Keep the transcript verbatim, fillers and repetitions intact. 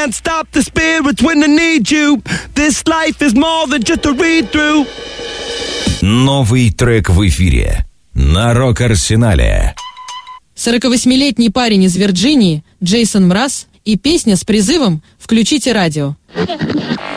can't stop the spirits when they need you. This life is more than just a read-through. Новый трек в эфире на Рок-Арсенале. сорокавосьмилетний парень из Вирджинии Джейсон Мраз и песня с призывом «Включите радио».